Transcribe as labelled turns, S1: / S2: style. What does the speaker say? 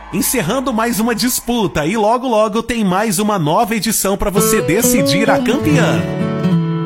S1: encerrando mais uma disputa e logo logo tem mais uma nova edição para você decidir a campeã.